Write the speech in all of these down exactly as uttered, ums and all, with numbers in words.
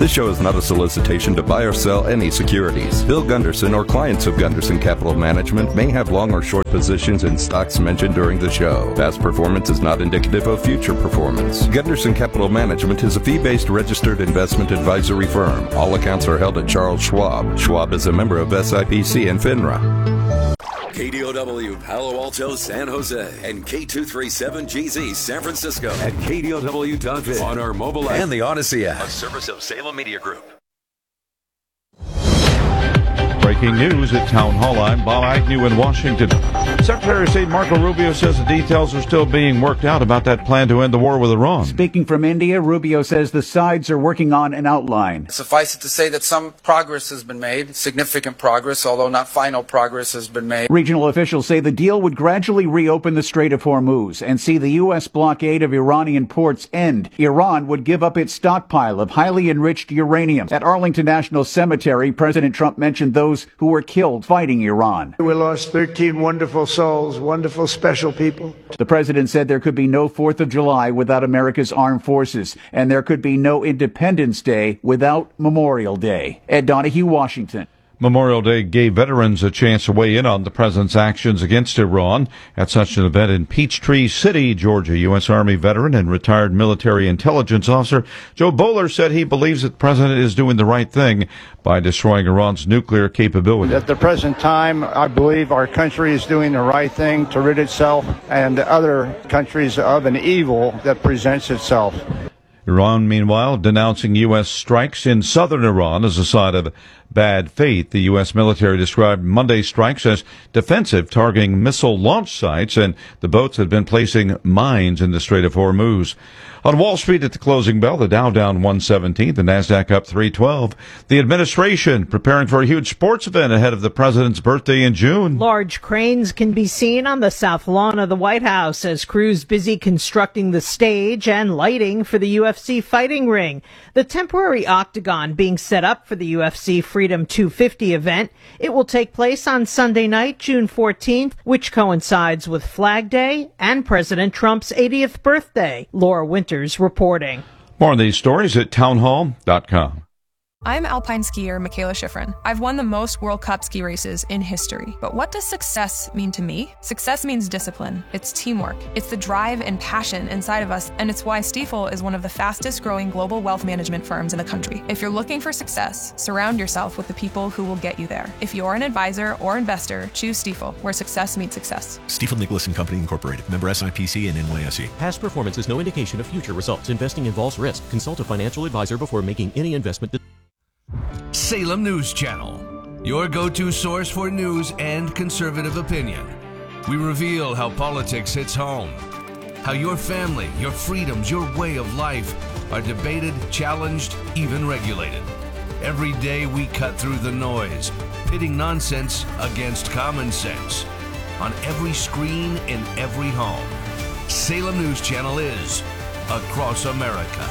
This show is not a solicitation to buy or sell any securities. Bill Gunderson or clients of Gunderson Capital Management may have long or short positions in stocks mentioned during the show. Past performance is not indicative of future performance. Gunderson Capital Management is a fee-based registered investment advisory firm. All accounts are held at Charles Schwab. Schwab is a member of S I P C and FINRA. K D O W Palo Alto, San Jose, and K two thirty-seven G Z San Francisco at K D O W dot biz on our mobile app and the Odyssey app, a service of Salem Media Group. Breaking news at Town Hall. I'm Bob Agnew in Washington. Secretary of State Marco Rubio says the details are still being worked out about that plan to end the war with Iran. Speaking from India, Rubio says the sides are working on an outline. Suffice it to say that some progress has been made, significant progress, although not final progress has been made. Regional officials say the deal would gradually reopen the Strait of Hormuz and see the U S blockade of Iranian ports end. Iran would give up its stockpile of highly enriched uranium. At Arlington National Cemetery, President Trump mentioned those who were killed fighting Iran. We lost thirteen wonderful souls, wonderful, special people. The president said there could be no fourth of July without America's armed forces, and there could be no Independence Day without Memorial Day. Ed Donahue, Washington. Memorial Day gave veterans a chance to weigh in on the president's actions against Iran. At such an event in Peachtree City, Georgia, U S. Army veteran and retired military intelligence officer Joe Bowler said he believes that the president is doing the right thing by destroying Iran's nuclear capability. At the present time, I believe our country is doing the right thing to rid itself and other countries of an evil that presents itself. Iran, meanwhile, denouncing U S strikes in southern Iran as a sign of bad faith. The U S military described Monday's strikes as defensive, targeting missile launch sites, and the boats had been placing mines in the Strait of Hormuz. On Wall Street at the closing bell, the Dow down one seventeen, the NASDAQ up three twelve. The administration preparing for a huge sports event ahead of the president's birthday in June. Large cranes can be seen on the south lawn of the White House as crews busy constructing the stage and lighting for the U F C fighting ring. The temporary octagon being set up for the U F C Freedom two fifty event. It will take place on Sunday night, June fourteenth, which coincides with Flag Day and President Trump's eightieth birthday. Laura Winters reporting. More on these stories at townhall dot com. I'm alpine skier Michaela Schifrin. I've won the most World Cup ski races in history. But what does success mean to me? Success means discipline. It's teamwork. It's the drive and passion inside of us, and it's why Stifel is one of the fastest growing global wealth management firms in the country. If you're looking for success, surround yourself with the people who will get you there. If you're an advisor or investor, choose Stifel, where success meets success. Stifel Nicholas and Company Incorporated. Member S I P C and N Y S E. Past performance is no indication of future results. Investing involves risk. Consult a financial advisor before making any investment decision. Salem News Channel, your go-to source for news and conservative opinion. We reveal how politics hits home, how your family, your freedoms, your way of life are debated, challenged, even regulated. Every day we cut through the noise, pitting nonsense against common sense. On every screen, in every home, Salem News Channel is across America.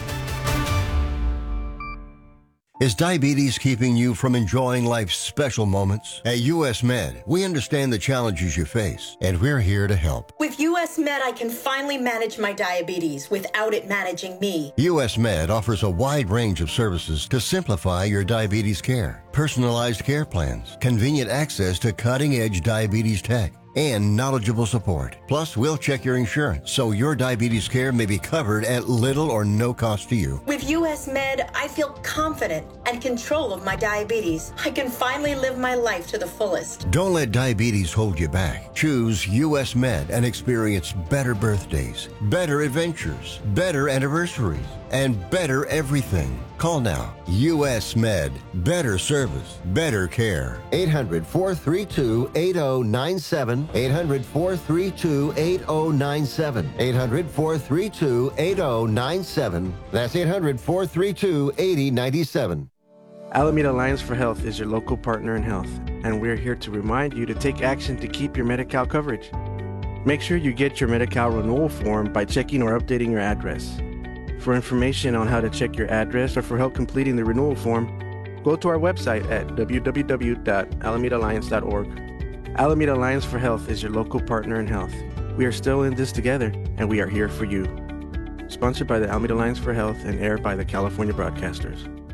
Is diabetes keeping you from enjoying life's special moments? At U S Med, we understand the challenges you face, and we're here to help. With U S Med, I can finally manage my diabetes without it managing me. U S Med offers a wide range of services to simplify your diabetes care. Personalized care plans, convenient access to cutting-edge diabetes tech, and knowledgeable support. Plus, we'll check your insurance so your diabetes care may be covered at little or no cost to you. With U S Med, I feel confident and control of my diabetes. I can finally live my life to the fullest. Don't let diabetes hold you back. Choose U S Med and experience better birthdays, better adventures, better anniversaries, and better everything. Call now. U S Med. Better service. Better care. eight hundred, four three two, eight oh nine seven. eight hundred, four three two, eight oh nine seven. eight hundred, four three two, eight oh nine seven. That's eight hundred, four three two, eight oh nine seven. Alameda Alliance for Health is your local partner in health, and we're here to remind you to take action to keep your Medi-Cal coverage. Make sure you get your Medi-Cal renewal form by checking or updating your address. For information on how to check your address or for help completing the renewal form, go to our website at w w w dot alameda alliance dot org. Alameda Alliance for Health is your local partner in health. We are still in this together, and we are here for you. Sponsored by the Alameda Alliance for Health and aired by the California Broadcasters.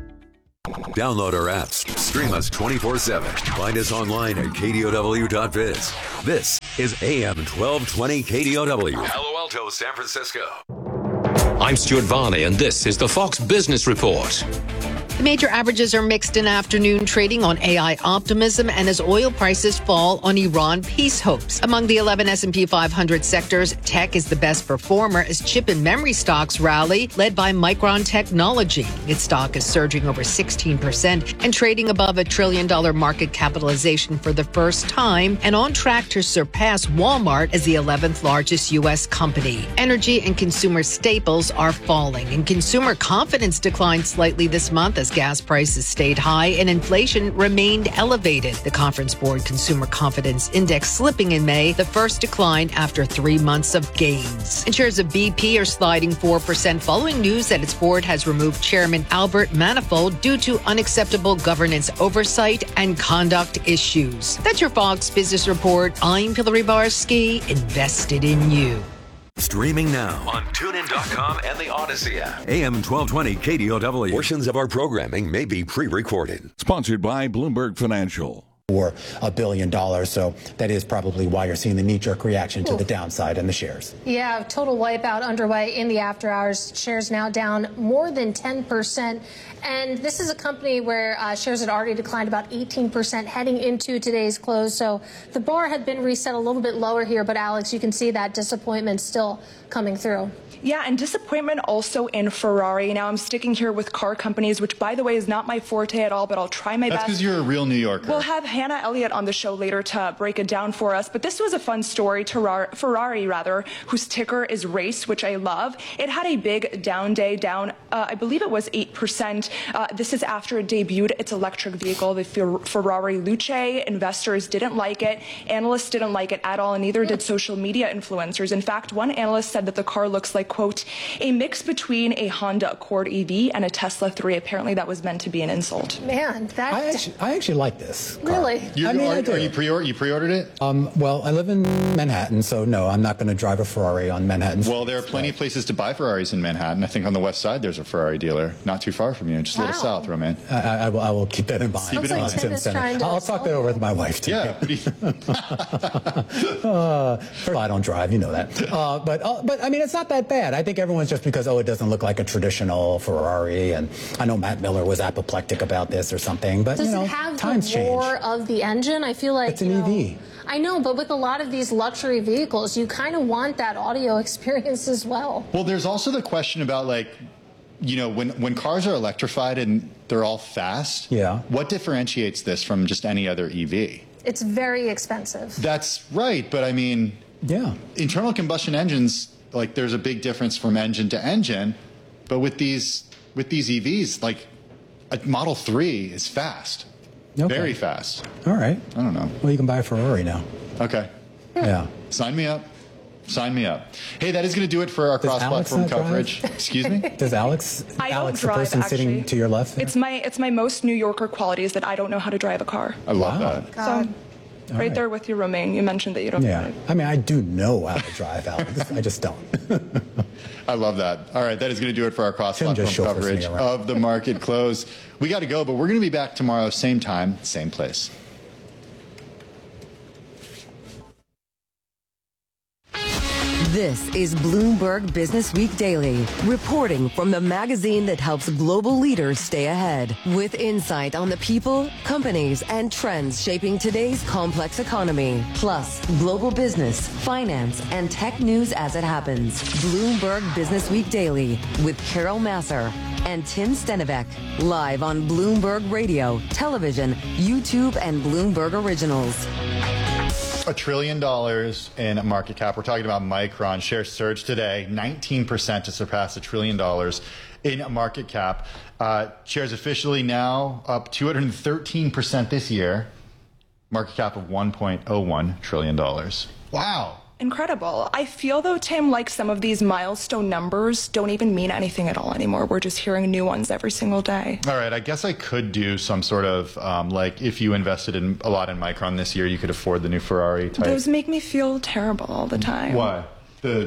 Download our apps. Stream us twenty-four seven. Find us online at K D O W dot biz. This is A M twelve twenty K D O W. Palo Alto, San Francisco. I'm Stuart Varney, and this is the Fox Business Report. The major averages are mixed in afternoon trading on A I optimism and as oil prices fall on Iran peace hopes. Among the eleven S and P five hundred sectors, tech is the best performer as chip and memory stocks rally, led by Micron Technology. Its stock is surging over sixteen percent and trading above a trillion dollar market capitalization for the first time and on track to surpass Walmart as the eleventh largest U S company. Energy and consumer staples are falling, and consumer confidence declined slightly this month as gas prices stayed high and inflation remained elevated. The Conference Board Consumer Confidence Index slipping in May, the first decline after three months of gains. And shares of B P are sliding four percent following news that its board has removed Chairman Albert Manifold due to unacceptable governance oversight and conduct issues. That's your Fox Business Report. I'm Hillary Barsky, invested in you. Streaming now on tune in dot com and the Odyssey app. A M twelve twenty K D O W. Portions of our programming may be pre-recorded. Sponsored by Bloomberg Financial. For a billion dollars, so that is probably why you're seeing the knee-jerk reaction to the downside in the shares. Yeah, total wipeout underway in the after hours. Shares now down more than ten percent. And this is a company where uh, shares had already declined about eighteen percent heading into today's close. So the bar had been reset a little bit lower here. But, Alex, you can see that disappointment still coming through. Yeah, and disappointment also in Ferrari. Now, I'm sticking here with car companies, which, by the way, is not my forte at all, but I'll try my That's best. That's because you're a real New Yorker. We'll have Hannah Elliott on the show later to break it down for us. But this was a fun story. Ferrari, rather, whose ticker is RACE, which I love. It had a big down day, down, uh, I believe it was eight percent. Uh, this is after it debuted its electric vehicle, the Ferrari Luce. Investors didn't like it. Analysts didn't like it at all, and neither did social media influencers. In fact, one analyst said that the car looks like, quote, a mix between a Honda Accord E V and a Tesla three. Apparently that was meant to be an insult. Man, that... I actually, I actually like this car. Really? You, I mean, are, I do. Are you, pre-or- you pre-ordered it? Um, well, I live in Manhattan, so no, I'm not going to drive a Ferrari on Manhattan. Well, there are plenty of places to buy Ferraris in Manhattan. I think on the west side there's a Ferrari dealer, not too far from you, just a little Wow. south, Romain. I, I, will, I will keep that in mind. Keep it in like mind. Tim is trying to I'll talk that over with my wife, too. Yeah. uh, first, I don't drive, you know that. Uh, but, uh, but, I mean, it's not that bad. I think everyone's just because, oh, it doesn't look like a traditional Ferrari. And I know Matt Miller was apoplectic about this or something. But, Does you know, it have times the roar change. of the engine? I feel like It's an you know, E V. I know, but with a lot of these luxury vehicles, you kind of want that audio experience as well. Well, there's also the question about, like, you know, when, when cars are electrified and they're all fast, yeah. what differentiates this from just any other E V? It's very expensive. That's right, but I mean, yeah, internal combustion engines, like, there's a big difference from engine to engine, but with these with these E Vs, like, a Model three is fast, okay. very fast. All right. I don't know. Well, you can buy a Ferrari now. Okay. Yeah. Sign me up. Sign me up. Hey, that is going to do it for our Does cross-platform Alex not coverage. drive? Excuse me? Does Alex, I Alex, don't drive, the person actually. sitting to your left? It's my it's my most New Yorker quality is that I don't know how to drive a car. I love Wow. that. So, right, right. there with you, Romain. You mentioned that you don't Yeah. drive. I mean, I do know how to drive, Alex. I just don't. I love that. All right, that is going to do it for our cross-platform just chauffeurs me coverage around. of the market close. We got to go, but we're going to be back tomorrow, same time, same place. This is Bloomberg Business Week Daily, reporting from the magazine that helps global leaders stay ahead, with insight on the people, companies, and trends shaping today's complex economy, plus global business, finance, and tech news as it happens. Bloomberg Business Week Daily with Carol Masser and Tim Stenivek, live on Bloomberg Radio, television, YouTube, and Bloomberg Originals. A trillion dollars in market cap. We're talking about Micron. Shares surged today, nineteen percent to surpass a trillion dollars in market cap. Uh, shares officially now up two hundred thirteen percent this year. Market cap of one point oh one trillion dollars. Wow. Incredible. I feel, though, Tim, like some of these milestone numbers don't even mean anything at all anymore. We're just hearing new ones every single day. All right, I guess I could do some sort of, um, like, if you invested in a lot in Micron this year, you could afford the new Ferrari type. Those make me feel terrible all the time. Why? The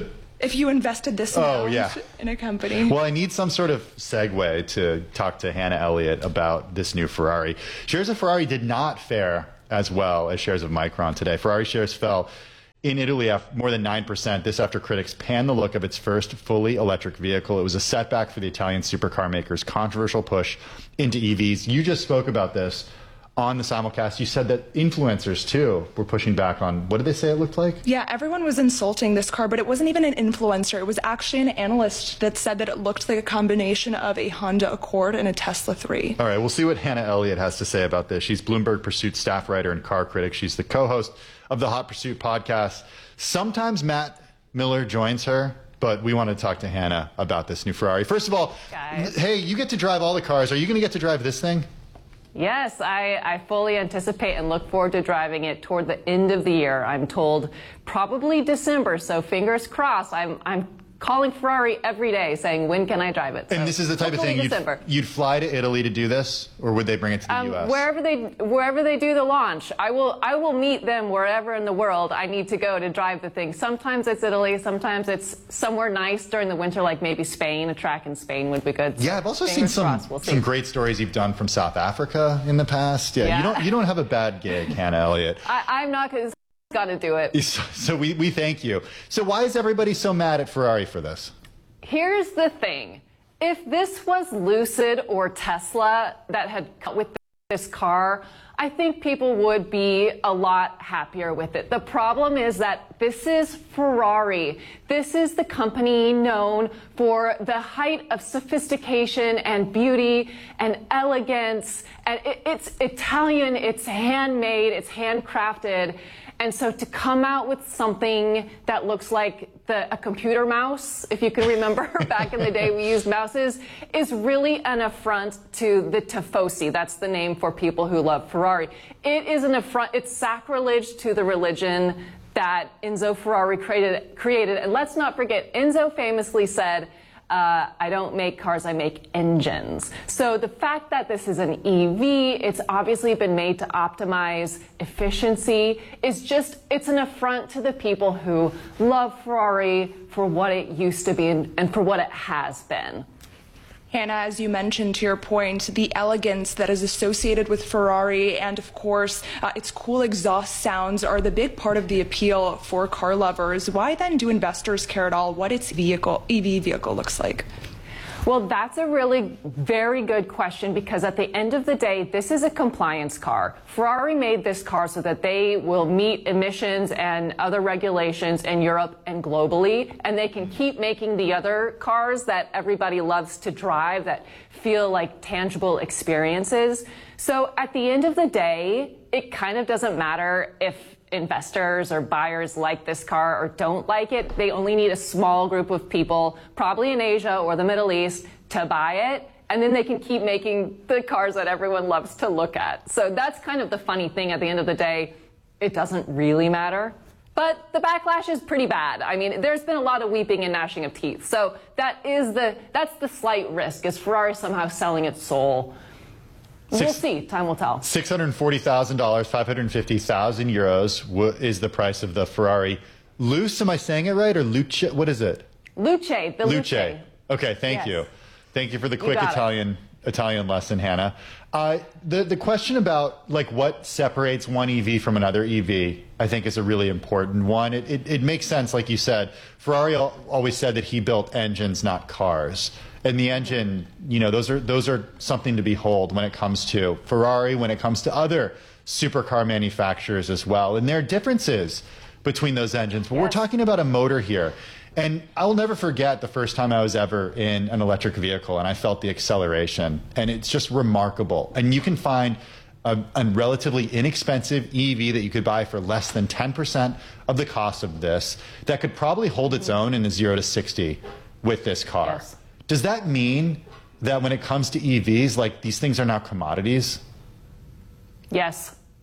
if you invested this amount Oh, yeah. in a company. Well, I need some sort of segue to talk to Hannah Elliott about this new Ferrari. Shares of Ferrari did not fare as well as shares of Micron today. Ferrari shares fell in Italy after more than nine percent. This after critics panned the look of its first fully electric vehicle. It was a setback for the Italian supercar maker's controversial push into E Vs. You just spoke about this on the simulcast. You said that influencers, too, were pushing back on, what did they say it looked like? Yeah, everyone was insulting this car, but it wasn't even an influencer. It was actually an analyst that said that it looked like a combination of a Honda Accord and a Tesla three. All right, we'll see what Hannah Elliott has to say about this. She's Bloomberg Pursuit staff writer and car critic. She's the co-host of the Hot Pursuit podcast. Sometimes Matt Miller joins her, but we want to talk to Hannah about this new Ferrari. First of all, Guys. Hey, you get to drive all the cars. Are you going to get to drive this thing? Yes, I, I fully anticipate and look forward to driving it toward the end of the year. I'm told probably December, so fingers crossed. I'm, I'm calling Ferrari every day saying, when can I drive it? So And this is the type of thing you'd, you'd fly to Italy to do this, or would they bring it to the Um, U S? wherever they wherever they do the launch, I will I will meet them wherever in the world I need to go to drive the thing. Sometimes it's Italy, sometimes it's somewhere nice during the winter, like maybe Spain. A track in Spain would be good. Yeah, I've also seen Fingers some crossed, we'll see. some great stories you've done from South Africa in the past. Yeah, Yeah. you don't you don't have a bad gig, Hannah Elliott. I, I'm not going to got to do it. So, so we we thank you. So why is everybody so mad at Ferrari for this? Here's the thing. If this was Lucid or Tesla that had come with this car, I think people would be a lot happier with it. The problem is that this is Ferrari. This is the company known for the height of sophistication and beauty and elegance. And it, it's Italian, it's handmade, it's handcrafted. And so to come out with something that looks like the, a computer mouse, if you can remember back in the day we used mouses, is really an affront to the Tifosi. That's the name for people who love Ferrari. It is an affront, it's sacrilege to the religion that Enzo Ferrari created. created. And let's not forget, Enzo famously said, Uh, I don't make cars, I make engines. So the fact that this is an E V, it's obviously been made to optimize efficiency, is just, it's an affront to the people who love Ferrari for what it used to be and, and for what it has been. Hannah, as you mentioned, to your point, the elegance that is associated with Ferrari and, of course, uh, its cool exhaust sounds are the big part of the appeal for car lovers. Why then do investors care at all what its vehicle, E V vehicle looks like? Well, that's a really very good question, because at the end of the day, this is a compliance car. Ferrari made this car so that they will meet emissions and other regulations in Europe and globally, and they can keep making the other cars that everybody loves to drive that feel like tangible experiences. So at the end of the day, it kind of doesn't matter if investors or buyers like this car or don't like it. They only need a small group of people, probably in Asia or the Middle East, to buy it. And then they can keep making the cars that everyone loves to look at. So that's kind of the funny thing. At the end of the day, it doesn't really matter. But the backlash is pretty bad. I mean, there's been a lot of weeping and gnashing of teeth. So that is the, that's the slight risk, is Ferrari somehow selling its soul. We'll Six, see. Time will tell. six hundred forty thousand dollars, five hundred fifty thousand euros is the price of the Ferrari Luce. Am I saying it right? Or Luce? What is it? Luce. The Luce. Luce. Okay, thank Yes. you. Thank you for the You quick got it. Italian Italian lesson, Hannah. Uh, the, the question about like what separates one E V from another E V, I think is a really important one. It, it, it makes sense, like you said. Ferrari al- always said that he built engines, not cars. And the engine, you know, those are those are something to behold when it comes to Ferrari, when it comes to other supercar manufacturers as well. And there are differences between those engines. But yes. We're talking about a motor here. And I'll never forget the first time I was ever in an electric vehicle and I felt the acceleration. And it's just remarkable. And you can find a, a relatively inexpensive E V that you could buy for less than ten percent of the cost of this that could probably hold its own in a zero to sixty with this car. Yes. Does that mean that when it comes to E Vs, like these things are now commodities? Yes.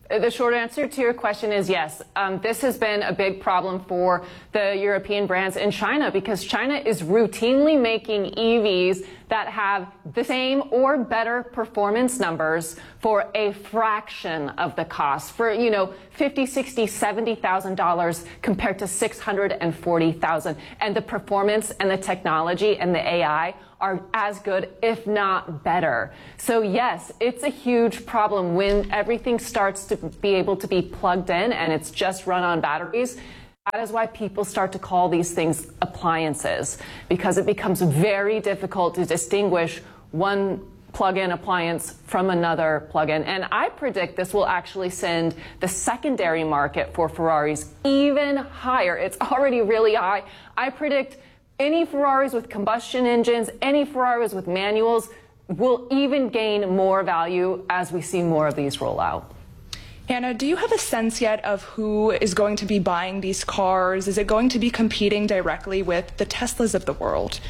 The short answer to your question is yes. Um, this has been a big problem for the European brands in China because China is routinely making E Vs that have the same or better performance numbers for a fraction of the cost, for, you know, fifty, sixty, seventy thousand dollars compared to six hundred forty thousand. And the performance and the technology and the A I are as good, if not better. So yes, it's a huge problem when everything starts to be able to be plugged in and it's just run on batteries. That is why people start to call these things appliances, because it becomes very difficult to distinguish one plug-in appliance from another plug-in. And I predict this will actually send the secondary market for Ferraris even higher. It's already really high. I predict any Ferraris with combustion engines, any Ferraris with manuals will even gain more value as we see more of these roll out. Hannah, do you have a sense yet of who is going to be buying these cars? Is it going to be competing directly with the Teslas of the world?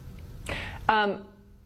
Um,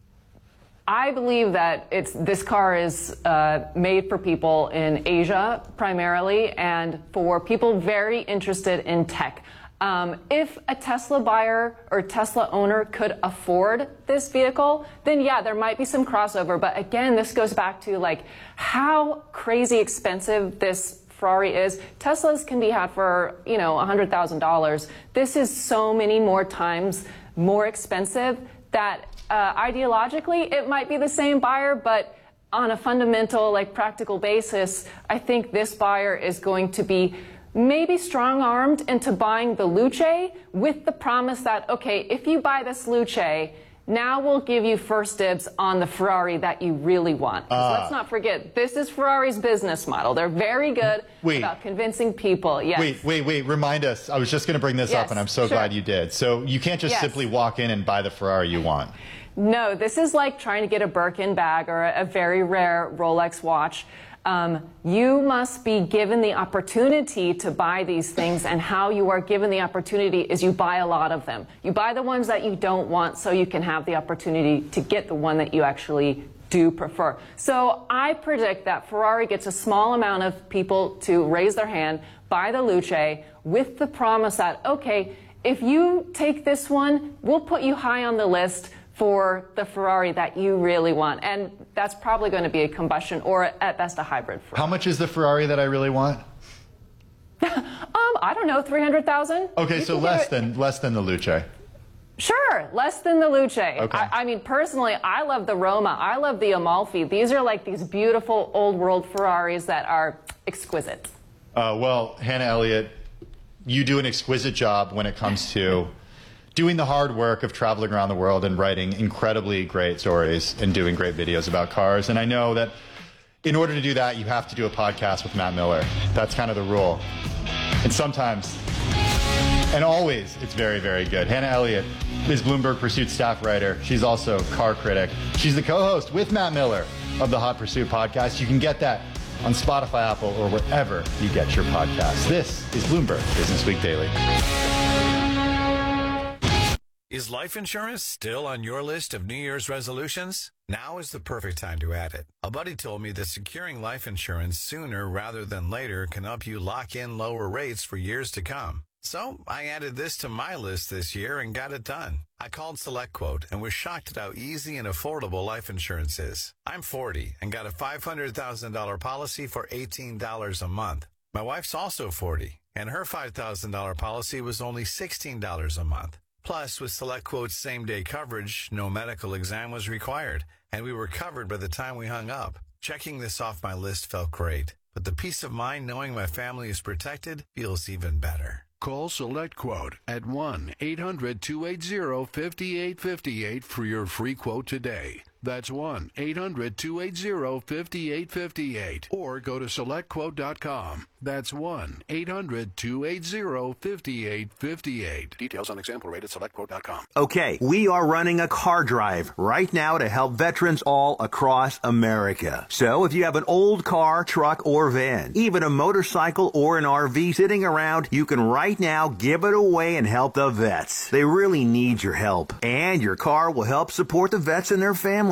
I believe that it's, this car is uh, made for people in Asia primarily and for people very interested in tech. Um, if a Tesla buyer or Tesla owner could afford this vehicle, then yeah, there might be some crossover. But again, this goes back to like how crazy expensive this Ferrari is. Teslas can be had for, you know, one hundred thousand dollars. This is so many more times more expensive that uh, ideologically it might be the same buyer, but on a fundamental, like practical basis, I think this buyer is going to be maybe strong-armed into buying the Luce with the promise that, okay, if you buy this Luce, now we'll give you first dibs on the Ferrari that you really want. Uh, let's not forget, this is Ferrari's business model. They're very good wait, about convincing people. Yes. Wait, wait, wait, remind us. I was just going to bring this yes, up, and I'm so sure. glad you did. So you can't just yes. simply walk in and buy the Ferrari you want. No, this is like trying to get a Birkin bag or a, a very rare Rolex watch. Um, you must be given the opportunity to buy these things, and how you are given the opportunity is you buy a lot of them. You buy the ones that you don't want so you can have the opportunity to get the one that you actually do prefer. So I predict that Ferrari gets a small amount of people to raise their hand, buy the Luce, with the promise that, okay, if you take this one, we'll put you high on the list for the Ferrari that you really want. And that's probably going to be a combustion or at best a hybrid Ferrari. How much is the Ferrari that I really want? um, I don't know, three hundred thousand. Okay, you so less than less than the Luce. Sure, less than the Luce. Okay. I, I mean, personally, I love the Roma. I love the Amalfi. These are like these beautiful old world Ferraris that are exquisite. Uh, well, Hannah Elliott, you do an exquisite job when it comes to doing the hard work of traveling around the world and writing incredibly great stories and doing great videos about cars. And I know that in order to do that, you have to do a podcast with Matt Miller. That's kind of the rule. And sometimes, and always, it's very, very good. Hannah Elliott is Bloomberg Pursuit staff writer. She's also car critic. She's the co-host with Matt Miller of the Hot Pursuit podcast. You can get that on Spotify, Apple, or wherever you get your podcasts. This is Bloomberg Business Week Daily. Is life insurance still on your list of New Year's resolutions? Now is the perfect time to add it. A buddy told me that securing life insurance sooner rather than later can help you lock in lower rates for years to come. So I added this to my list this year and got it done. I called SelectQuote and was shocked at how easy and affordable life insurance is. I'm forty and got a five hundred thousand dollars policy for eighteen dollars a month. My wife's also forty, and her five thousand dollars policy was only sixteen dollars a month. Plus, with SelectQuote's same-day coverage, no medical exam was required, and we were covered by the time we hung up. Checking this off my list felt great, but the peace of mind knowing my family is protected feels even better. Call SelectQuote at one eight hundred two eight zero five eight five eight for your free quote today. That's one eight hundred two eight zero five eight five eight. Or go to select quote dot com. That's one eight hundred two eight zero five eight five eight. Details on example rate at select quote dot com. Okay, we are running a car drive right now to help veterans all across America. So if you have an old car, truck, or van, even a motorcycle or an R V sitting around, you can right now give it away and help the vets. They really need your help. And your car will help support the vets and their families.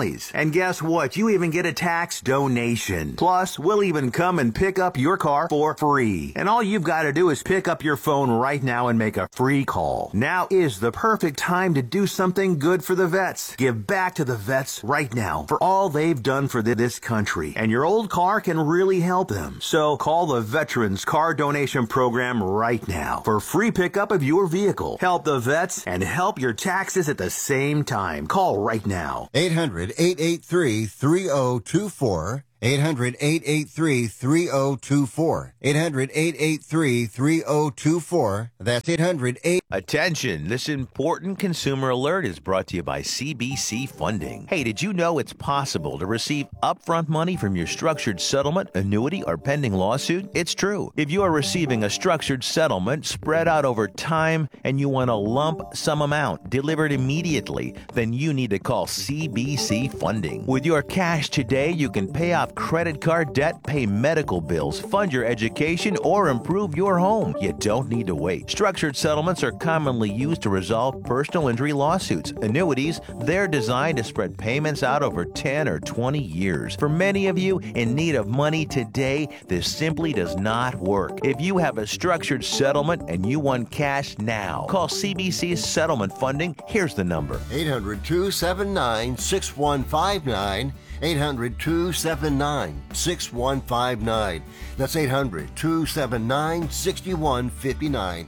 families. And guess what? You even get a tax donation. Plus, we'll even come and pick up your car for free. And all you've got to do is pick up your phone right now and make a free call. Now is the perfect time to do something good for the vets. Give back to the vets right now for all they've done for this country. And your old car can really help them. So call the Veterans Car Donation Program right now for free pickup of your vehicle. Help the vets and help your taxes at the same time. Call right now. eight hundred, eight eight three, three oh two four. eight hundred, eight eight three, three oh two four. eight hundred, eight eight three, three oh two four. That's eight hundred, eight. Attention, this important consumer alert is brought to you by C B C Funding. Hey, did you know it's possible to receive upfront money from your structured settlement, annuity, or pending lawsuit? It's true. If you are receiving a structured settlement spread out over time and you want a lump sum amount delivered immediately, then you need to call C B C Funding. With your cash today, you can pay off credit card debt, pay medical bills, fund your education, or improve your home. You don't need to wait. Structured settlements are commonly used to resolve personal injury lawsuits. Annuities, they're designed to spread payments out over ten or twenty years. For many of you in need of money today, this simply does not work. If you have a structured settlement and you want cash now, call C B C Settlement Funding. Here's the number. eight hundred, two seven nine, six one five nine. eight hundred, two seven nine, six one five nine. That's eight hundred, two seven nine, six one five nine.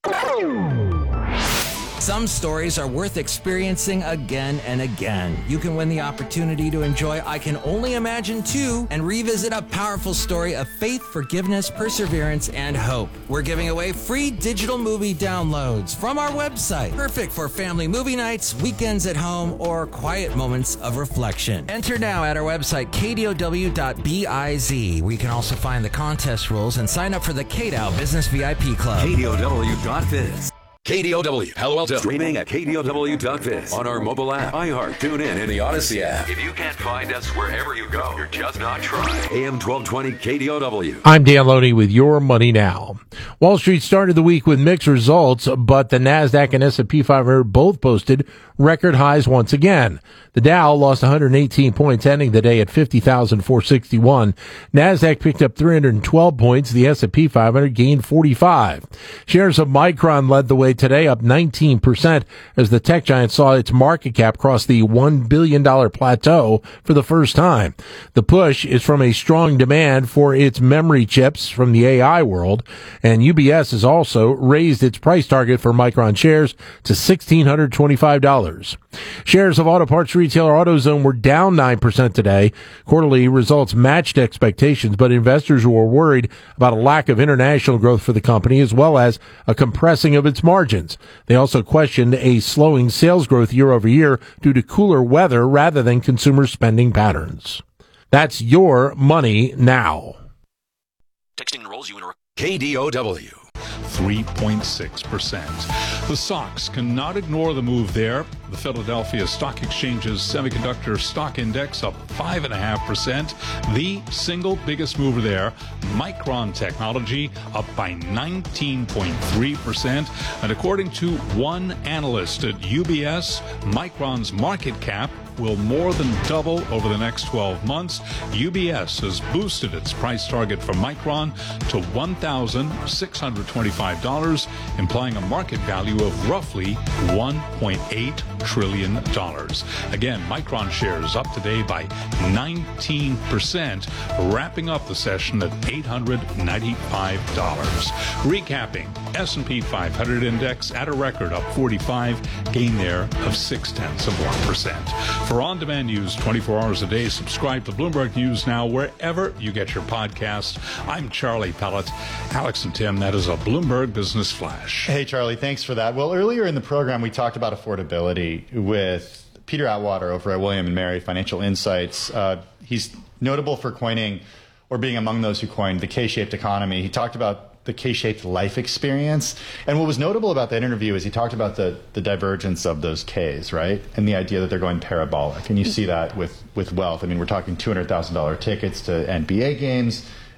Some stories are worth experiencing again and again. You can win the opportunity to enjoy I Can Only Imagine two and revisit a powerful story of faith, forgiveness, perseverance, and hope. We're giving away free digital movie downloads from our website. Perfect for family movie nights, weekends at home, or quiet moments of reflection. Enter now at our website, K D O W dot biz, where you can also find the contest rules and sign up for the K D O W Business V I P Club. K D O W dot biz. K D O W, Palo Alto. Streaming at K D O W dot biz. On our mobile app, iHeart, TuneIn, and the Odyssey app. If you can't find us wherever you go, you're just not trying. A M twelve twenty K D O W. I'm Dan Loney with Your Money Now. Wall Street started the week with mixed results, but the NASDAQ and S and P five hundred both posted record highs once again. The Dow lost one hundred eighteen points, ending the day at fifty thousand four hundred sixty-one. NASDAQ picked up three hundred twelve points. The S and P five hundred gained forty-five. Shares of Micron led the way today, up nineteen percent, as the tech giant saw its market cap cross the one billion dollars plateau for the first time. The push is from a strong demand for its memory chips from the A I world, and U B S has also raised its price target for Micron shares to one thousand six hundred twenty-five dollars. Shares of auto parts retailer AutoZone were down nine percent today. Quarterly results matched expectations, but investors were worried about a lack of international growth for the company, as well as a compressing of its margins. They also questioned a slowing sales growth year over year due to cooler weather rather than consumer spending patterns. That's Your Money Now. Texting enrolls you in a K D O W. three point six percent. The stocks cannot ignore the move there. The Philadelphia Stock Exchange's semiconductor stock index up five point five percent. The single biggest mover there, Micron Technology, up by nineteen point three percent. And according to one analyst at U B S, Micron's market cap will more than double over the next twelve months. U B S has boosted its price target for Micron to one thousand six hundred twenty-five dollars, implying a market value of roughly one point eight trillion dollars. Again, Micron shares up today by nineteen percent, wrapping up the session at eight hundred ninety-five dollars. Recapping, S and P five hundred index at a record up forty-five, gain there of six tenths of one percent. For on-demand news twenty-four hours a day, subscribe to Bloomberg News Now wherever you get your podcasts. I'm Charlie Pellet. Alex and Tim, that is a Bloomberg Business Flash. Hey, Charlie, thanks for that. Well, earlier in the program, we talked about affordability with Peter Atwater over at William and Mary Financial Insights. Uh, he's notable for coining, or being among those who coined, the K-shaped economy. He talked about the K-shaped life experience. And what was notable about that interview is he talked about the, the divergence of those Ks, right? And the idea that they're going parabolic. And you see that with, with wealth. I mean, we're talking two hundred thousand dollars tickets to N B A games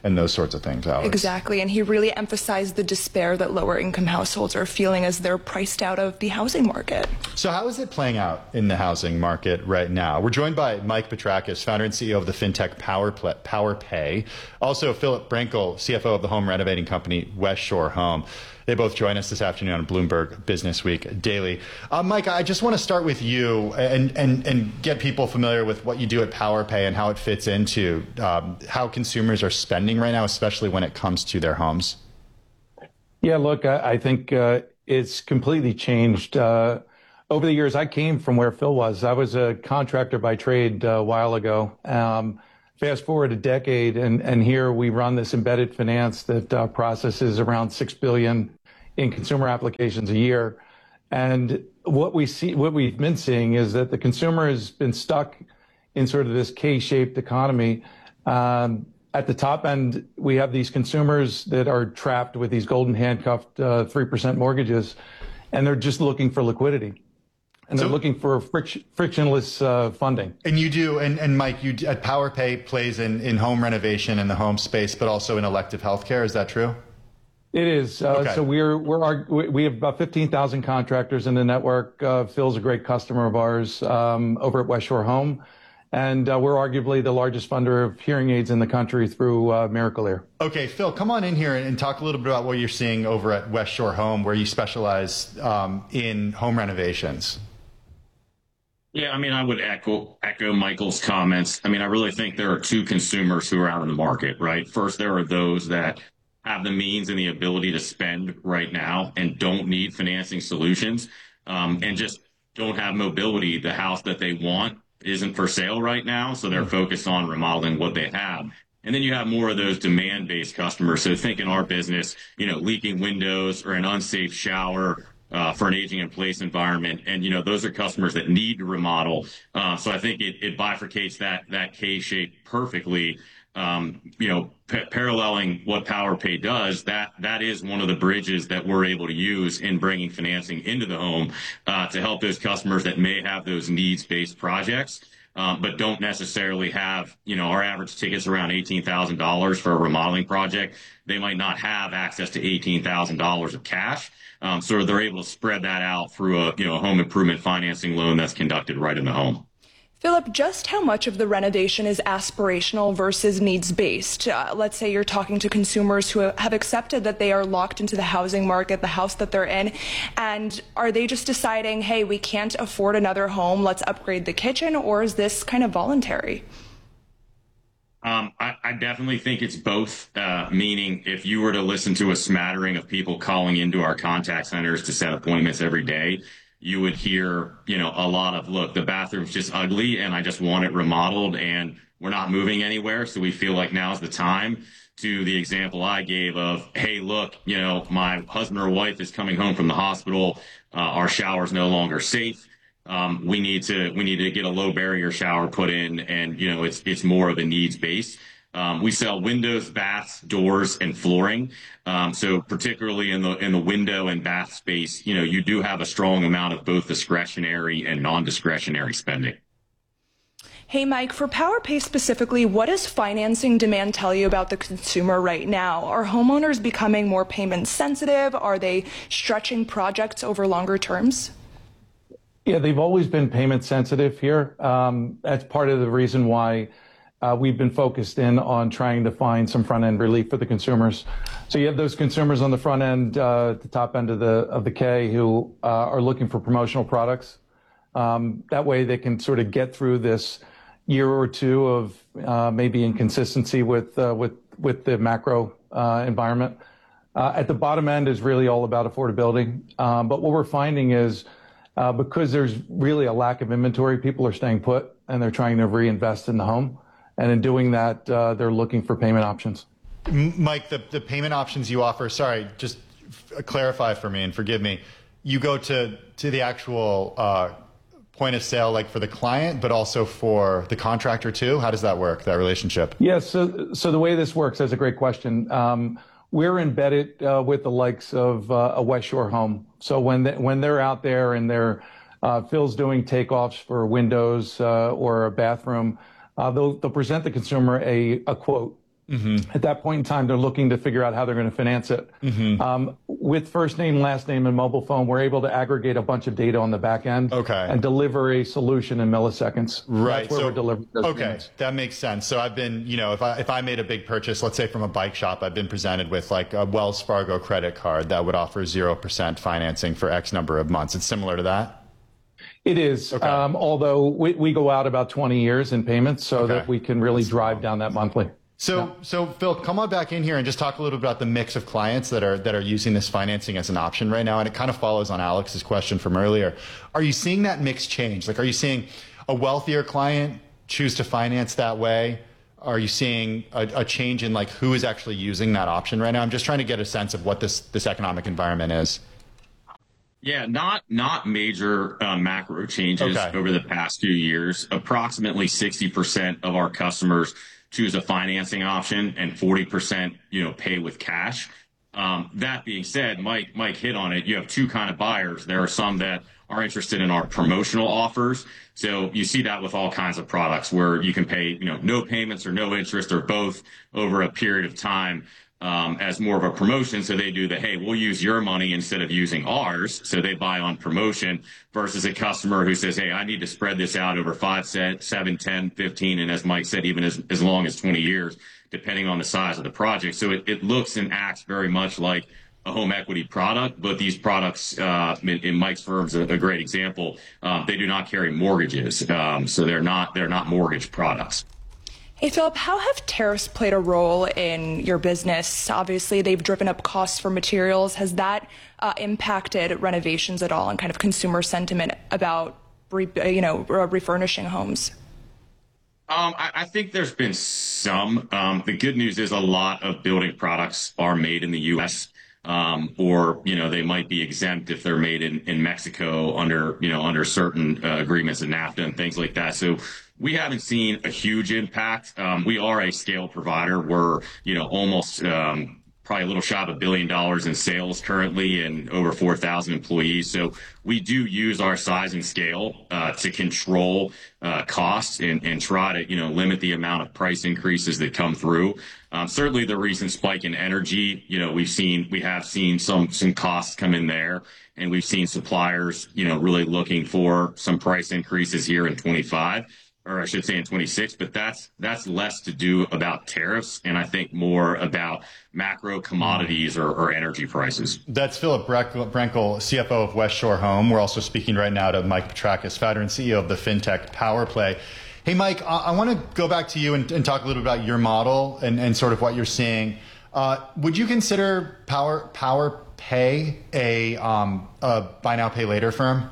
and those sorts of things, Alex. Exactly, and he really emphasized the despair that lower income households are feeling as they're priced out of the housing market. So how is it playing out in the housing market right now? We're joined by Mike Petrakis, founder and C E O of the fintech Power PowerPay. Also, Philip Brinkle, C F O of the home renovating company West Shore Home. They both join us this afternoon on Bloomberg Business Week Daily. Uh, Mike, I just want to start with you and, and, and get people familiar with what you do at PowerPay and how it fits into um, how consumers are spending right now, especially when it comes to their homes. Yeah, look, I, I think uh, it's completely changed. Uh, over the years, I came from where Phil was. I was a contractor by trade uh, a while ago. Um, Fast forward a decade, and, and here we run this embedded finance that uh, processes around six billion in consumer applications a year. And what we see, what we've been seeing is that the consumer has been stuck in sort of this K-shaped economy. Um, at the top end, we have these consumers that are trapped with these golden handcuffed uh, three percent mortgages, and they're just looking for liquidity. And they're so, looking for friction, frictionless uh, funding. And you do, and, and Mike, you at PowerPay plays in, in home renovation in the home space, but also in elective healthcare. Is that true? It is. Uh, okay. So we're we're our, we have about fifteen thousand contractors in the network. Uh, Phil's a great customer of ours um, over at West Shore Home, and uh, we're arguably the largest funder of hearing aids in the country through uh, Miracle Ear. Okay, Phil, come on in here and talk a little bit about what you're seeing over at West Shore Home, where you specialize um, in home renovations. Yeah, I mean, I would echo echo Michael's comments. I mean, I really think there are two consumers who are out in the market, right? First, there are those that have the means and the ability to spend right now and don't need financing solutions um, and just don't have mobility. The house that they want isn't for sale right now, so they're focused on remodeling what they have. And then you have more of those demand-based customers. So think in our business, you know, leaking windows or an unsafe shower, Uh, for an aging in place environment. And, you know, those are customers that need to remodel. Uh, so I think it, it bifurcates that, that K shape perfectly. Um, you know, p- paralleling what PowerPay does, that, that is one of the bridges that we're able to use in bringing financing into the home, uh, to help those customers that may have those needs-based projects, um, but don't necessarily have, you know, our average ticket's around eighteen thousand dollars for a remodeling project. They might not have access to eighteen thousand dollars of cash. Um, so they're able to spread that out through a, you know, home improvement financing loan that's conducted right in the home. Philip, just how much of the renovation is aspirational versus needs-based? Uh, let's say you're talking to consumers who have accepted that they are locked into the housing market, the house that they're in, and are they just deciding, hey, we can't afford another home, let's upgrade the kitchen, or is this kind of voluntary? Um, I, I definitely think it's both, uh, meaning if you were to listen to a smattering of people calling into our contact centers to set appointments every day, you would hear, you know, a lot of, look, the bathroom's just ugly and I just want it remodeled and we're not moving anywhere. So we feel like now's the time, to the example I gave of, hey, look, you know, my husband or wife is coming home from the hospital. Uh, our shower's no longer safe. Um, we need to we need to get a low barrier shower put in, and you know it's it's more of a needs base. Um, we sell windows, baths, doors, and flooring. Um, so particularly in the in the window and bath space, you know you do have a strong amount of both discretionary and non-discretionary spending. Hey, Mike, for PowerPay specifically, what does financing demand tell you about the consumer right now? Are homeowners becoming more payment sensitive? Are they stretching projects over longer terms? Yeah, they've always been payment sensitive here. Um, that's part of the reason why uh, we've been focused in on trying to find some front end relief for the consumers. So you have those consumers on the front end, uh, the top end of the of the K, who uh, are looking for promotional products. Um, that way they can sort of get through this year or two of uh, maybe inconsistency with uh, with with the macro uh, environment. Uh, at the bottom end is really all about affordability. Um, but what we're finding is, Uh, because there's really a lack of inventory, people are staying put and they're trying to reinvest in the home. And in doing that, uh, they're looking for payment options. Mike, the, the payment options you offer, sorry, just f- clarify for me and forgive me. You go to, to the actual uh, point of sale, like for the client, but also for the contractor too? How does that work, that relationship? Yes. Yeah, so, so the way this works, that's a great question. Um, We're embedded uh, with the likes of uh, a West Shore Home. So when they, when they're out there and they're uh, Phil's doing takeoffs for windows uh, or a bathroom, uh, they'll, they'll present the consumer a, a quote Mm-hmm. At that point in time, they're looking to figure out how they're going to finance it. Mm-hmm. Um, with first name, last name, and mobile phone, we're able to aggregate a bunch of data on the back end okay. and deliver a solution in milliseconds. Right. That's where so, we're delivering those okay, payments. That makes sense. So I've been, you know, if I if I made a big purchase, let's say from a bike shop, I've been presented with like a Wells Fargo credit card that would offer zero percent financing for X number of months. It's similar to that. It is, okay. um, although we, we go out about twenty years in payments so okay. that we can really drive down that monthly. So, yeah. so Phil, come on back in here and just talk a little bit about the mix of clients that are that are using this financing as an option right now. And it kind of follows on Alex's question from earlier. Are you seeing that mix change? Like, are you seeing a wealthier client choose to finance that way? Are you seeing a, a change in like who is actually using that option right now? I'm just trying to get a sense of what this this economic environment is. Yeah, not not major uh, macro changes okay. over the past few years. Approximately sixty percent of our customers choose a financing option, and forty percent, you know, pay with cash. Um, that being said, Mike Mike hit on it. You have two kind of buyers. There are some that are interested in our promotional offers. So you see that with all kinds of products where you can pay, you know, no payments or no interest or both over a period of time. Um, as more of a promotion. So they do the, hey, we'll use your money instead of using ours. So they buy on promotion versus a customer who says, hey, I need to spread this out over five, seven, ten, fifteen, and as Mike said, even as, as long as twenty years, depending on the size of the project. So it, it looks and acts very much like a home equity product, but these products, uh, in, in Mike's firm's a, a great example. Um, they do not carry mortgages. Um, so they're not, they're not mortgage products. Hey, Philip, how have tariffs played a role in your business? Obviously, they've driven up costs for materials. Has that uh, impacted renovations at all and kind of consumer sentiment about, re, you know, refurnishing homes? Um, I, I think there's been some. Um, the good news is a lot of building products are made in the U S Um, or, you know, they might be exempt if they're made in, in Mexico under, you know, under certain uh, agreements in NAFTA and things like that. So we haven't seen a huge impact. Um, we are a scale provider. We're, you know, almost um, probably a little shy of a billion dollars in sales currently and over four thousand employees. So we do use our size and scale uh, to control uh, costs and, and try to, you know, limit the amount of price increases that come through. Um, certainly the recent spike in energy, you know, we've seen, we have seen some, some costs come in there, and we've seen suppliers, you know, really looking for some price increases here in twenty-five. Or I should say in twenty-six, but that's that's less to do about tariffs, and I think more about macro commodities or, or energy prices. That's Philip Brenkel, C F O of West Shore Home. We're also speaking right now to Mike Petrakis, founder and C E O of the FinTech PowerPlay. Hey, Mike, I, I want to go back to you and, and talk a little bit about your model and, and sort of what you're seeing. Uh, would you consider Power PowerPay a, um, a buy now, pay later firm?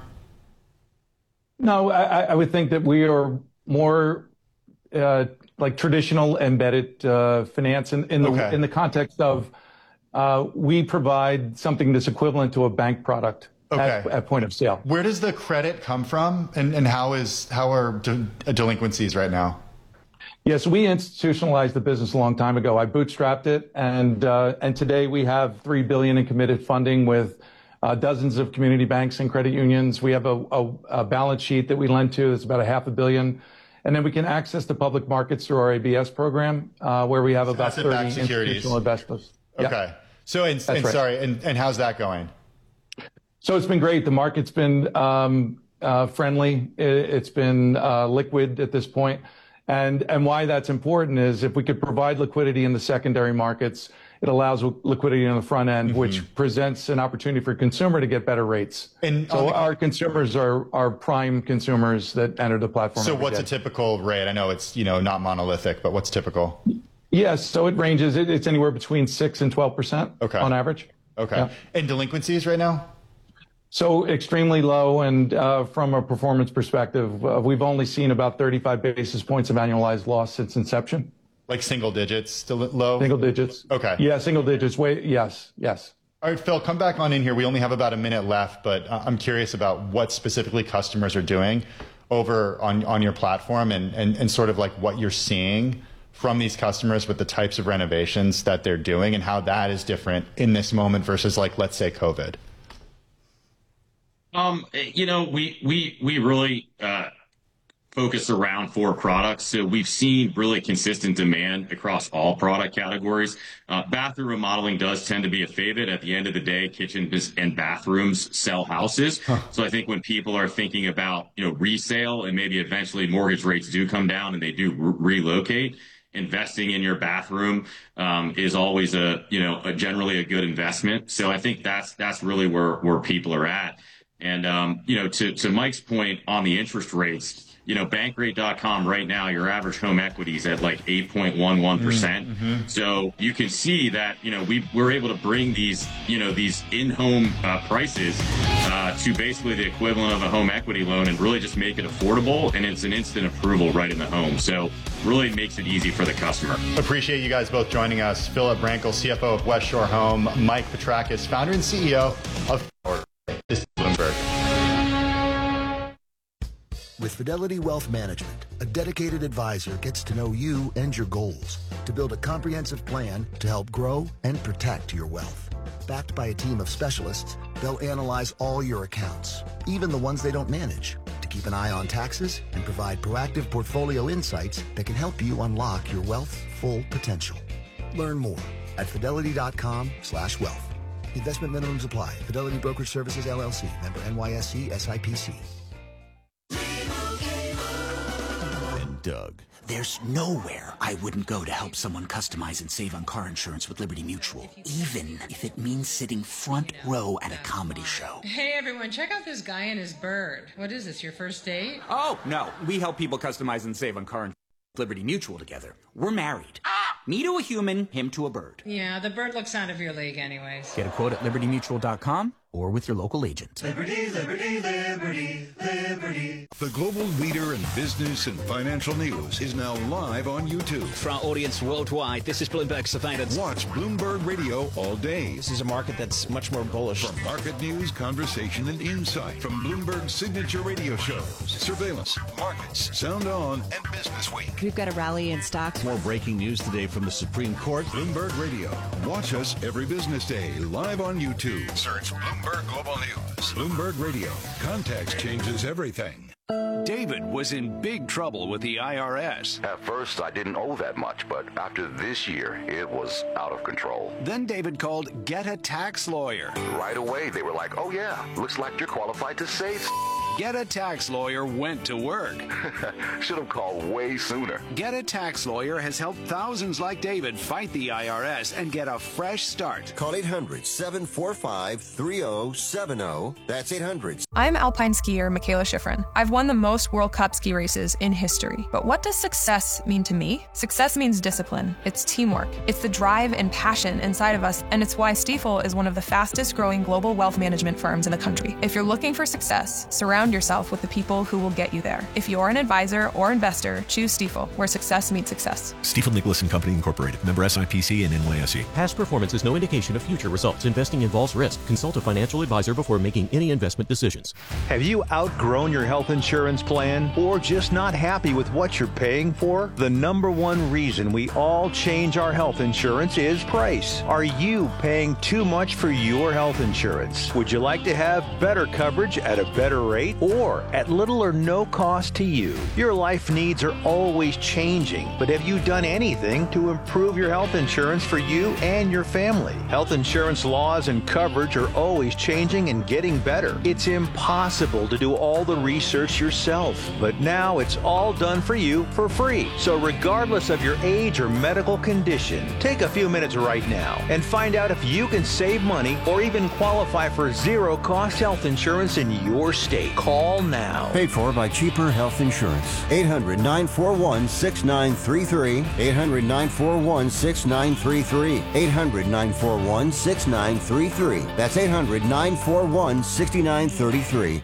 No, I, I would think that we are more uh, like traditional embedded uh, finance in, in the okay. in the context of uh, we provide something that's equivalent to a bank product okay. at, at point of sale. Where does the credit come from, and, and how is how are de- delinquencies right now? Yes, we institutionalized the business a long time ago. I bootstrapped it, and uh, and today we have three billion dollars in committed funding with Uh, dozens of community banks and credit unions. We have a, a, a balance sheet that we lend to that's about a half a billion. And then we can access the public markets through our A B S program, uh, where we have about thirty institutional investors. Okay. Yeah. So, and, and right. sorry, and, and how's that going? So it's been great. The market's been um, uh, friendly. It, it's been uh, liquid at this point. And, and why that's important is if we could provide liquidity in the secondary markets, it allows liquidity on the front end, mm-hmm. which presents an opportunity for consumer to get better rates. And so the, our consumers are, are prime consumers that enter the platform. So what's day. a typical rate? I know it's, you know, not monolithic, but what's typical? Yes. So it ranges. It, it's anywhere between six and twelve percent okay. on average. Okay. Yeah. And delinquencies right now? So extremely low. And uh, from a performance perspective, uh, we've only seen about thirty-five basis points of annualized loss since inception. Like single digits, still low? Single digits. Okay. Yeah, single digits. Wait, yes, yes. All right, Phil, come back on in here. We only have about a minute left, but I'm curious about what specifically customers are doing over on, on your platform and, and, and sort of like what you're seeing from these customers with the types of renovations that they're doing and how that is different in this moment versus like, let's say, COVID. Um, you know, we, we, we really, uh, focused around four products. So we've seen really consistent demand across all product categories. Uh, bathroom remodeling does tend to be a favorite. At the end of the day, kitchens and bathrooms sell houses. Huh. So I think when people are thinking about, you know, resale and maybe eventually mortgage rates do come down and they do re- relocate, investing in your bathroom um, is always a, you know, a generally a good investment. So I think that's that's really where where people are at. And um, you know, to to Mike's point on the interest rates, you know, Bankrate dot com right now, your average home equity is at like eight point one one percent. Mm-hmm. So you can see that, you know, we we're able to bring these, you know, these in-home uh, prices uh, to basically the equivalent of a home equity loan and really just make it affordable. And it's an instant approval right in the home. So really makes it easy for the customer. Appreciate you guys both joining us. Philip Brankel, C F O of West Shore Home. Mike Petrakis, founder and C E O of This is Bloomberg. With Fidelity Wealth Management, a dedicated advisor gets to know you and your goals to build a comprehensive plan to help grow and protect your wealth. Backed by a team of specialists, they'll analyze all your accounts, even the ones they don't manage, to keep an eye on taxes and provide proactive portfolio insights that can help you unlock your wealth's full potential. Learn more at fidelity.com slash wealth. Investment minimums apply. Fidelity Brokerage Services, L L C. Member N Y S E S I P C. Doug. There's nowhere I wouldn't go to help someone customize and save on car insurance with Liberty Mutual, even if it means sitting front row at a comedy show. Hey everyone, check out this guy and his bird. What is this, your first date? Oh, no. We help people customize and save on car insurance with Liberty Mutual together. We're married. Me to a human, him to a bird. Yeah, the bird looks out of your league anyways. Get a quote at liberty mutual dot com or with your local agent. Liberty, liberty, liberty, liberty. The global leader in business and financial news is now live on YouTube. For our audience worldwide, this is Bloomberg Surveillance. Watch Bloomberg Radio all day. This is a market that's much more bullish. For market news, conversation, and insight from Bloomberg's signature radio shows, Surveillance, Markets, Sound On, and Business Week. We've got a rally in stocks. More breaking news today from the Supreme Court. Bloomberg Radio. Watch us every business day live on YouTube. Search Bloomberg Global News. Bloomberg Radio. Context changes everything. David was in big trouble with the I R S. At first, I didn't owe that much, but after this year, it was out of control. Then David called Get a Tax Lawyer. Right away, they were like, oh yeah, looks like you're qualified to save. Get a Tax Lawyer went to work. Should have called way sooner. Get a Tax Lawyer has helped thousands like David fight the I R S and get a fresh start. Call eight hundred, seven four five, three zero seven zero. That's eight hundred. I'm alpine skier Michaela Schifrin. I've won the most World Cup ski races in history. But what does success mean to me? Success means discipline. It's teamwork. It's the drive and passion inside of us, and it's why Stifel is one of the fastest growing global wealth management firms in the country. If you're looking for success, surround yourself with the people who will get you there. If you're an advisor or investor, choose Stifel, where success meets success. Stifel Nicholas and Company Incorporated. Member S I P C and N Y S E. Past performance is no indication of future results. Investing involves risk. Consult a financial advisor before making any investment decisions. Have you outgrown your health insurance plan or just not happy with what you're paying for? The number one reason we all change our health insurance is price. Are you paying too much for your health insurance? Would you like to have better coverage at a better rate or at little or no cost to you? Your life needs are always changing, but have you done anything to improve your health insurance for you and your family? Health insurance laws and coverage are always changing and getting better. It's impossible to do all the research yourself, but now it's all done for you for free. So regardless of your age or medical condition, take a few minutes right now and find out if you can save money or even qualify for zero-cost health insurance in your state. Call now. Paid for by Cheaper Health Insurance. eight hundred, nine four one, six nine three three. eight hundred, nine four one, six nine three three. eight hundred, nine four one, six nine three three. That's eight hundred, nine four one, six nine three three.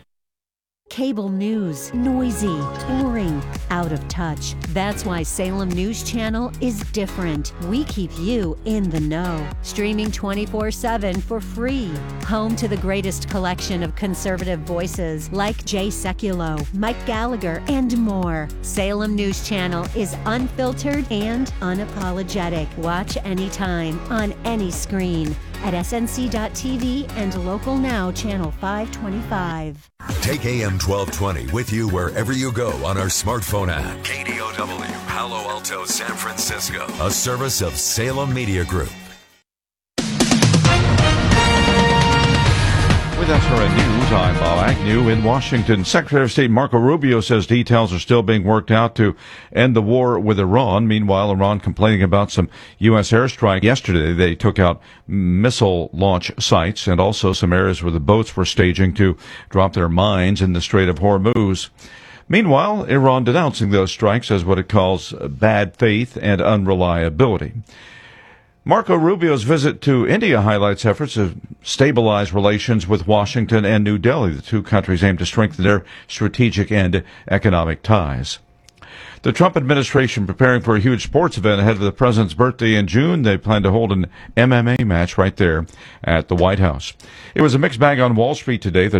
Cable news, noisy, boring, out of touch. That's why Salem News Channel is different. We keep you in the know. Streaming twenty-four seven for free. Home to the greatest collection of conservative voices like Jay Sekulow, Mike Gallagher, and more. Salem News Channel is unfiltered and unapologetic. Watch anytime, on any screen. at S N C dot T V and Local Now Channel five twenty-five. Take A M twelve twenty with you wherever you go on our smartphone app. K D O W, Palo Alto, San Francisco. A service of Salem Media Group. With S R N News, I'm Bob Agnew in Washington. Secretary of State Marco Rubio says details are still being worked out to end the war with Iran. Meanwhile, Iran complaining about some U S airstrike. Yesterday, they took out missile launch sites and also some areas where the boats were staging to drop their mines in the Strait of Hormuz. Meanwhile, Iran denouncing those strikes as what it calls bad faith and unreliability. Marco Rubio's visit to India highlights efforts to stabilize relations with Washington and New Delhi. The two countries aim to strengthen their strategic and economic ties. The Trump administration preparing for a huge sports event ahead of the president's birthday in June. They plan to hold an M M A match right there at the White House. It was a mixed bag on Wall Street today. The